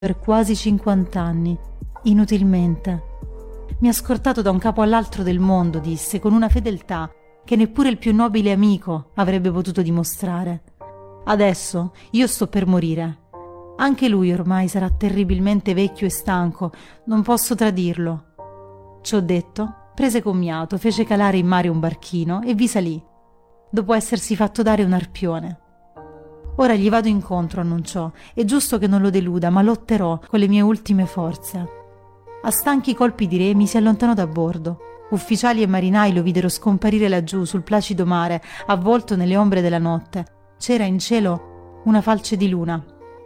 per quasi 50 anni, inutilmente. Mi ha scortato da un capo all'altro del mondo, disse, con una fedeltà che neppure il più nobile amico avrebbe potuto dimostrare. Adesso io sto per morire. Anche lui ormai sarà terribilmente vecchio e stanco, non posso tradirlo. Ciò detto, prese commiato, fece calare in mare un barchino e vi salì, dopo essersi fatto dare un arpione. Ora gli vado incontro, annunciò. È giusto che non lo deluda, ma lotterò con le mie ultime forze. A stanchi colpi di remi si allontanò da bordo. Ufficiali e marinai lo videro scomparire laggiù sul placido mare, avvolto nelle ombre della notte. C'era in cielo una falce di luna.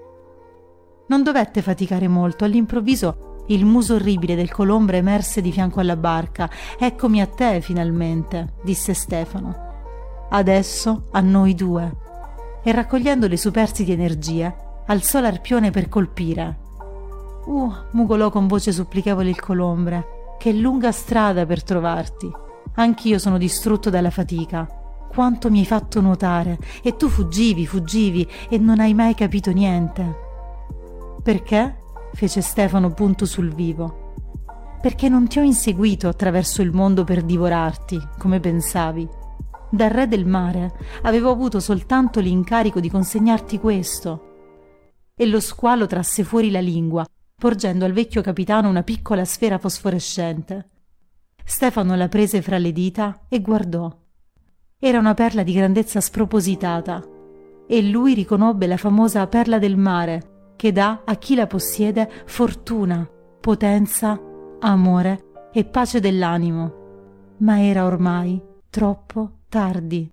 Non dovette faticare molto. All'improvviso il muso orribile del Colombre emerse di fianco alla barca. «Eccomi a te, finalmente», disse Stefano. «Adesso a noi due». E raccogliendo le superstiti energie, alzò l'arpione per colpire. Mugolò con voce supplichevole il Colombre, che lunga strada per trovarti. Anch'io sono distrutto dalla fatica. Quanto mi hai fatto nuotare, e tu fuggivi, e non hai mai capito niente. Perché? Fece Stefano punto sul vivo. Perché non ti ho inseguito attraverso il mondo per divorarti, come pensavi. Dal re del mare avevo avuto soltanto l'incarico di consegnarti questo. E lo squalo trasse fuori la lingua, porgendo al vecchio capitano una piccola sfera fosforescente. Stefano la prese fra le dita e guardò. Era una perla di grandezza spropositata, e lui riconobbe la famosa perla del mare, che dà a chi la possiede fortuna, potenza, amore e pace dell'animo. Ma era ormai troppo tardi.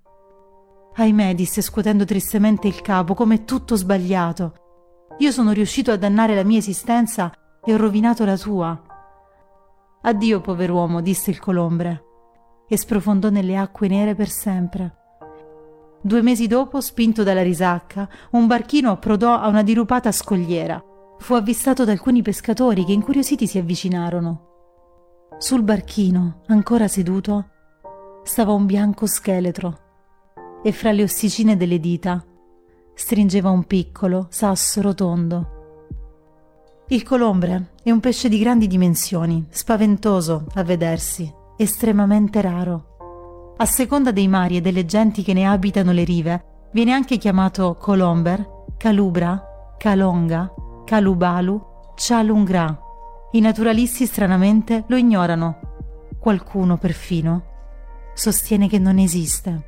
Ahimè, disse scuotendo tristemente il capo, com'è tutto sbagliato. Io sono riuscito a dannare la mia esistenza e ho rovinato la tua. Addio, pover'uomo, disse il Colombre, e sprofondò nelle acque nere per sempre. 2 mesi dopo, spinto dalla risacca, un barchino approdò a una dirupata scogliera. Fu avvistato da alcuni pescatori che incuriositi si avvicinarono. Sul barchino, ancora seduto, stava un bianco scheletro e fra le ossicine delle dita stringeva un piccolo sasso rotondo. Il Colombre è un pesce di grandi dimensioni, spaventoso a vedersi, estremamente raro. A seconda dei mari e delle genti che ne abitano le rive, viene anche chiamato colomber, calubra, calonga, calubalu, cialungra. I naturalisti stranamente lo ignorano. Qualcuno perfino sostiene che non esiste.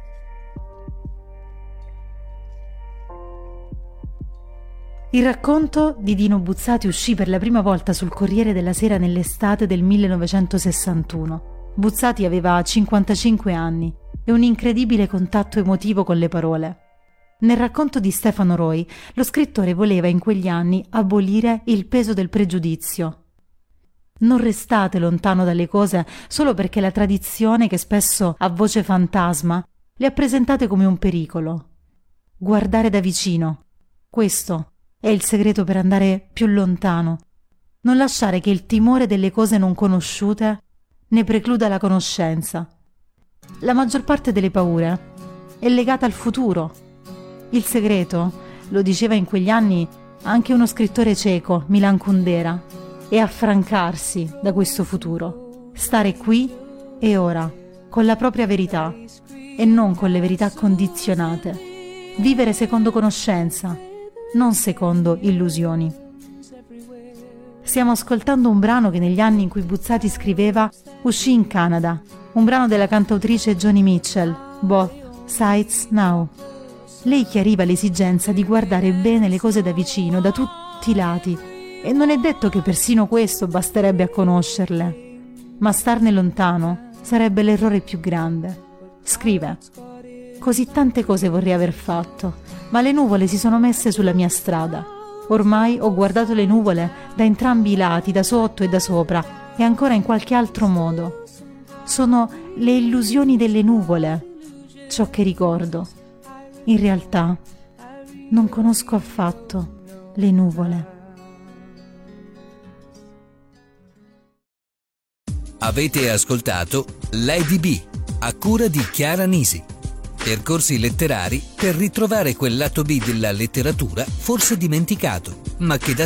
Il racconto di Dino Buzzati uscì per la prima volta sul Corriere della Sera nell'estate del 1961. Buzzati aveva 55 anni e un incredibile contatto emotivo con le parole. Nel racconto di Stefano Roy, lo scrittore voleva in quegli anni abolire il peso del pregiudizio. Non restate lontano dalle cose solo perché la tradizione, che spesso ha voce fantasma, le ha presentate come un pericolo. Guardare da vicino. Questo è il segreto per andare più lontano. Non lasciare che il timore delle cose non conosciute ne precluda la conoscenza. La maggior parte delle paure è legata al futuro. Il segreto, lo diceva in quegli anni anche uno scrittore ceco, Milan Kundera, è affrancarsi da questo futuro, stare qui e ora, con la propria verità e non con le verità condizionate, vivere secondo conoscenza, non secondo illusioni. Stiamo ascoltando un brano che negli anni in cui Buzzati scriveva uscì in Canada, un brano della cantautrice Joni Mitchell, Both Sides Now. Lei chiariva l'esigenza di guardare bene le cose da vicino, da tutti i lati, e non è detto che persino questo basterebbe a conoscerle, ma starne lontano sarebbe l'errore più grande. Scrive: così tante cose vorrei aver fatto, ma le nuvole si sono messe sulla mia strada. Ormai ho guardato le nuvole da entrambi i lati, da sotto e da sopra, e ancora in qualche altro modo. Sono le illusioni delle nuvole ciò che ricordo. In realtà non conosco affatto le nuvole. Avete ascoltato Lady B, a cura di Chiara Nisi. Percorsi letterari per ritrovare quel lato B della letteratura forse dimenticato. ma che da